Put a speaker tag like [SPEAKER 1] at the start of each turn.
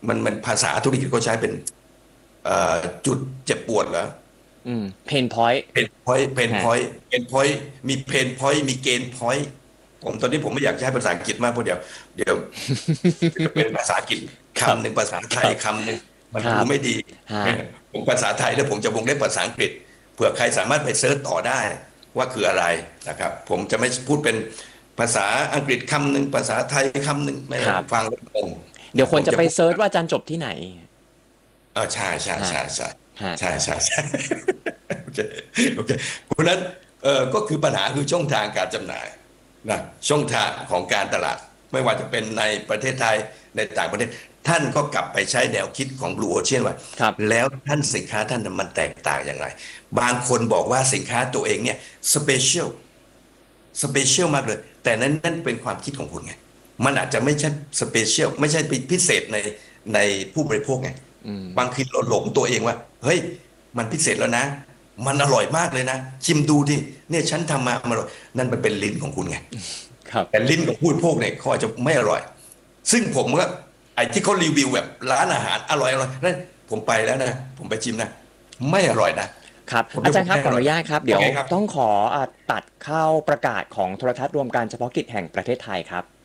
[SPEAKER 1] มันภาษาธุรกิจก็ใช้เป็นจุดเจ็บปวดเหรอ
[SPEAKER 2] เพนพอยต์ฮะ
[SPEAKER 1] เพนพอยต์มีเพนพอยต์มีเกณฑ์พอยต์ผมตอนนี้ผมไม่อยากใช้ภาษาอังกฤษมากเพราะเดี๋ยวจะเป็นภาษาอังกฤษ
[SPEAKER 2] ครับ
[SPEAKER 1] คำหนึ่งภาษาไท
[SPEAKER 2] ครับ
[SPEAKER 1] ยคำหนึ่งมัน
[SPEAKER 2] ครับ
[SPEAKER 1] ดูไม่ดี
[SPEAKER 2] ฮะ
[SPEAKER 1] ผมภาษาไทยแล้วผมจะวงเล็บภาษาอังกฤษเผื่อใครสามารถไปเซิร์ชต่อได้ว่าคืออะไรนะครับผมจะไม่พูดเป็นภาษาอังกฤษคำหนึ่งภาษาไทยคำหนึ่งไม่
[SPEAKER 2] ครับ
[SPEAKER 1] ฟังแล้วงง
[SPEAKER 2] เดี๋ยวคนจะไป
[SPEAKER 1] ผมจะพูด
[SPEAKER 2] เซิร์ชว่าอาจารย์จบที่ไหน
[SPEAKER 1] ใช่ใช่
[SPEAKER 2] ฮะ
[SPEAKER 1] ใช่ใช่
[SPEAKER 2] ฮะ
[SPEAKER 1] ใช่โอเคโอเคเพราะฉะนั้นก็คือปัญหาคือช่องทางการจำหน่ายนะช่องทางของการตลาดไม่ว่าจะเป็นในประเทศไทยในต่างประเทศท่านก็กลับไปใช้แนวคิดของ Blue Ocean ว่า
[SPEAKER 2] ครับ
[SPEAKER 1] แล้วท่านสินค้าท่านมันแตกต่างอย่างไรบางคนบอกว่าสินค้าตัวเองเนี่ยสเปเชียล สเปเชียลมากเลยแต่นั่นเป็นความคิดของคุณไงมันอาจจะไม่ใช่สเปเชียลไม่ใช่พิเศษในผู้บริโภคไง
[SPEAKER 2] อืม
[SPEAKER 1] บางทีเราหลงตัวเองว่าเฮ้ยมันพิเศษแล้วนะมันอร่อยมากเลยนะชิมดูดิเนี่ยฉันทำมาอร่อยนั่นมันเป็นลิ้นของคุณไง
[SPEAKER 2] ครับ
[SPEAKER 1] แต่ลิ้นของผู้บริโภคเนี่ยเขาอาจจะไม่อร่อยซึ่งผมก็ไอ้ที่เขารีวิวแบบร้านอาหารอร่อยอร่อยนั่นผมไปแล้วนะผมไปชิมนะไม่อร่อยนะครับผมจะ
[SPEAKER 2] อาจารย์ครับขออ
[SPEAKER 1] ไม่อร่อย
[SPEAKER 2] นุญาตครับเดี๋ยว
[SPEAKER 1] โอเคครับ
[SPEAKER 2] ต้องขอตัดเข้าประกาศของโทรทัศน์รวมการเฉพาะกิจแห่งประเทศไทยครับ